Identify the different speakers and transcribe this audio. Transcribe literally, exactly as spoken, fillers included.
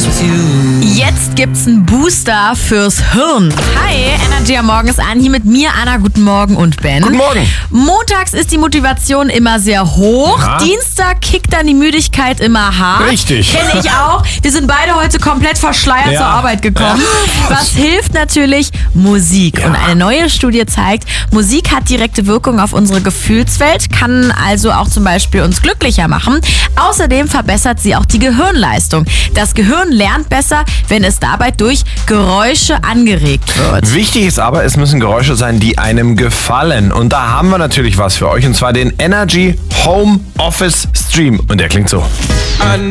Speaker 1: skies with you.
Speaker 2: Jetzt gibt's einen Booster fürs Hirn. Hi, Energy am Morgen ist an. Hier mit mir, Anna, guten Morgen und Ben.
Speaker 3: Guten Morgen.
Speaker 2: Montags ist die Motivation immer sehr hoch.
Speaker 3: Ja.
Speaker 2: Dienstag kickt dann die Müdigkeit immer hart.
Speaker 3: Richtig.
Speaker 2: Kenne ich auch. Wir sind beide heute komplett verschleiert
Speaker 3: Ja.
Speaker 2: zur Arbeit gekommen.
Speaker 3: Ja.
Speaker 2: Was hilft natürlich? Musik.
Speaker 3: Ja.
Speaker 2: Und eine neue Studie zeigt, Musik hat direkte Wirkung auf unsere Gefühlswelt, kann also auch zum Beispiel uns glücklicher machen. Außerdem verbessert sie auch die Gehirnleistung. Das Gehirn lernt besser, wenn es dabei durch Geräusche angeregt wird.
Speaker 3: Wichtig ist aber, es müssen Geräusche sein, die einem gefallen. Und da haben wir natürlich was für euch, und zwar den Energy Home Office Stream. Und der klingt so.